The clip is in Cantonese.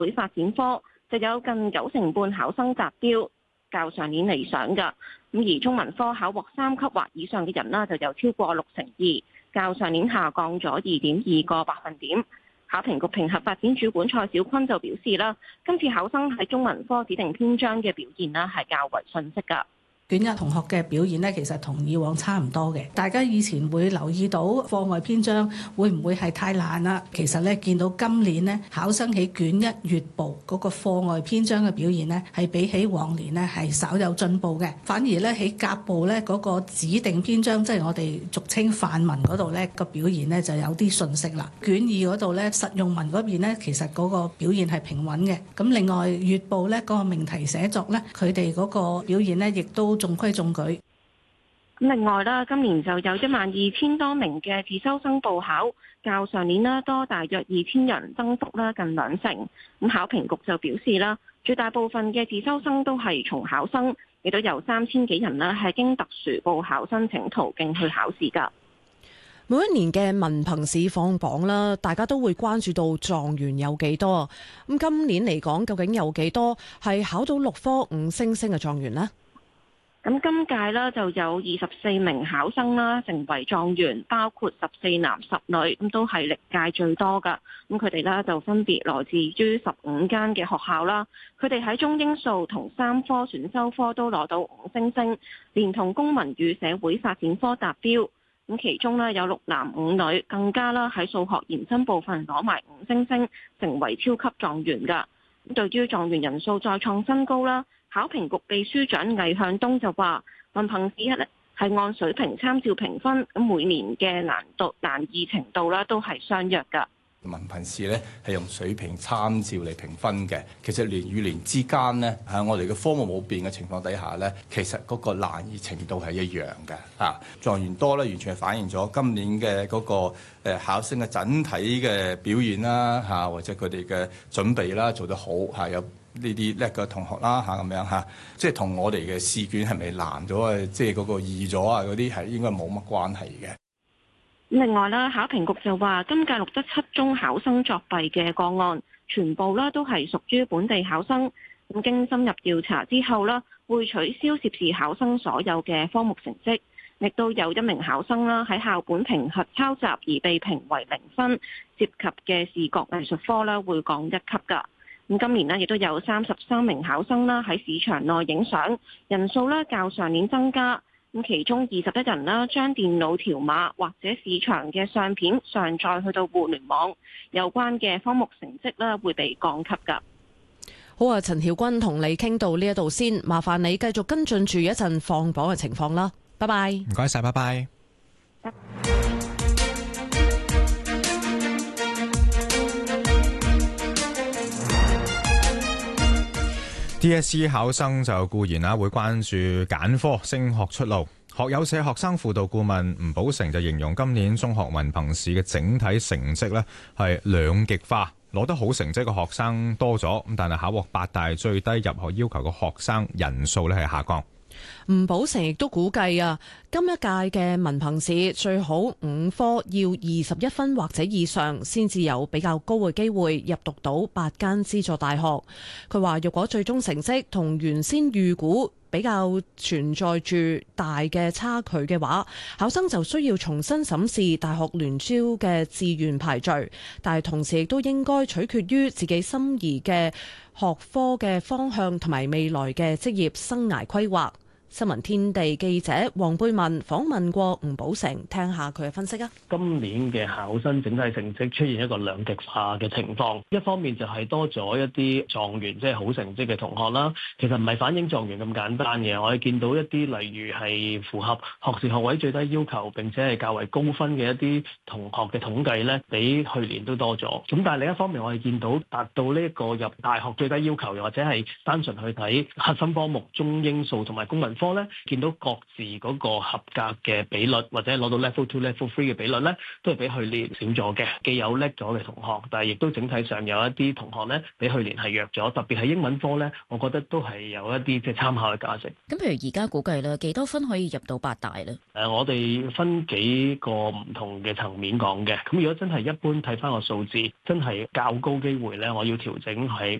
會發展科就有近95%考生達標，較上年理想㗎。咁而中文科考獲3級或以上嘅人啦，就有超過62%，較上年下降咗2.2個百分點。考評局評核發展主管蔡小坤就表示啦，今次考生喺中文科指定篇章嘅表現啦，係較為遜色㗎。 卷一同學嘅表現咧，其實同以往差唔多嘅。大家以前會留意到課外篇章會唔會係太難啦？其實咧，見到今年咧考生喺卷一乙部嗰個課外篇章嘅表現咧，係比起往年咧係稍有進步嘅。反而咧喺甲部咧嗰個指定篇章，即係我哋俗稱範文嗰度咧個表現咧就有啲遜色啦。卷二嗰度咧實用文嗰邊咧，其實嗰個表現係平穩嘅。咁另外乙部咧嗰個命題寫作咧，佢哋嗰個表現咧亦都中規中矩。 另外啦，今年就有12000多名嘅自修生報考，較上年啦多大約2000人，增幅啦近2成。咁考評局就表示啦，絕大部分嘅自修生都係重考生，亦都有3000幾人啦係經特殊報考申請途徑去考試㗎。 每一年嘅文憑試放榜啦，大家都會關注到狀元有幾多。咁今年嚟講，究竟有幾多係考到6科5星星嘅狀元呢？ 咁今屆啦就有24名考生啦成為狀元，包括14男10女，咁都係歷屆最多㗎。咁佢哋咧就分別來自於15間嘅學校啦。佢哋喺中英數同3科選修科都攞到5星星，連同公民與社會發展科達標。咁其中咧有6男5女，更加啦喺數學延伸部分攞埋5星星，成為超級狀元㗎。咁對於狀元人數再創新高啦。考評局秘書長魏向東就話：文憑試咧係按水平參照評分，咁每年嘅難易程度啦都係相若㗎。 文憑試咧係用水平參照嚟評分嘅，其實年與年之間呢，喺我哋嘅科目冇變嘅情況底下呢，其實嗰個難易程度係一樣嘅。狀元多咧，完全係反映咗今年嘅嗰個考生嘅整體嘅表現啦，或者佢哋嘅準備啦做得好，有呢啲叻嘅同學啦咁樣即係同我哋嘅試卷係咪難咗啊？即係嗰個易咗啊？嗰啲係應該冇乜關係嘅。 另外啦，考評局就話今屆錄得7宗考生作弊嘅個案，全部啦都係屬於本地考生。咁經深入調查之後啦，會取消涉事考生所有嘅科目成績，亦都有1名考生啦喺校本評核抄襲而被評為0分，涉及嘅視覺藝術科啦會降1級㗎。咁今年呢，亦都有33名考生啦喺市場內影相，人數咧較上年增加。咁其中21人啦將電腦條碼或者市場嘅相片上載去到互聯網，有關嘅科目成績咧會被降級㗎。 好啊，陳曉君同你傾到呢一度先，麻煩你繼續跟進住一陣放榜嘅情況啦。拜拜。 唔該晒，拜拜。DSE 考生就固然會關注揀科升學出路。學友社學生輔導顧問吳寶成就形容今年中學文憑試嘅整體成績呢係兩極化，攞得好成績嘅學生多咗，但係考獲8大最低入學要求嘅學生人數呢係下降。 吳寶成亦都估計啊，今一屆嘅文憑試最好5科要21分或者以上，先至有比較高嘅機會入讀到8間資助大學。佢話若果最終成績同原先預估比較存在住大嘅差距嘅話，考生就需要重新審視大學聯招嘅志願排序，但係同時亦都應該取決於自己心儀嘅學科嘅方向同埋未來嘅職業生涯規劃。新聞天地記者黃貝文訪問過吳寶成，聽下佢嘅分析啊。 今年嘅考生整體成績出現一個兩極化嘅情況，一方面就係多咗一啲狀元，即係好成績嘅同學啦。其實唔係反映狀元咁簡單嘅，我哋見到一啲例如係符合學士學位最低要求並且係較為高分嘅一啲同學嘅統計咧，比去年都多咗。咁但係另一方面，我哋見到達到呢一個入大學最低要求，又或者係單純去睇核心科目中英數同埋公民科咧，見到各自嗰個合格嘅比率或者攞到 Level 2、Level 3嘅比率咧，都係比去年少咗嘅。既有叻咗嘅同學，但係亦都整體上有一啲同學咧，比去年係弱咗。特別係英文科咧，我覺得都係有一啲即係參考嘅價值。 咁譬如而家估計咧，幾多分可以入到8大咧？ 我哋分幾個唔同嘅層面講嘅。咁如果真係一般睇翻個數字，真係較高機會咧，我要調整係